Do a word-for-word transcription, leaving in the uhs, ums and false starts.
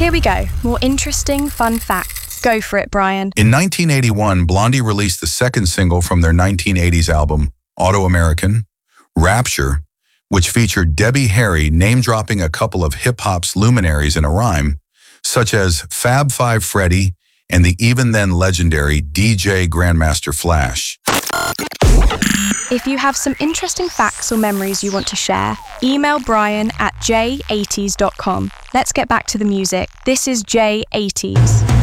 Here we go. More interesting, fun facts. Go for it, Brian. In nineteen eighty-one, Blondie released the second single from their nineteen eighties album, Auto-American, Rapture, which featured Debbie Harry name-dropping a couple of hip-hop's luminaries in a rhyme, such as Fab Five Freddy and the even-then legendary D J Grandmaster Flash. If you have some interesting facts or memories you want to share, email Brian at j eighties dot com. Let's get back to the music. This is J eighties.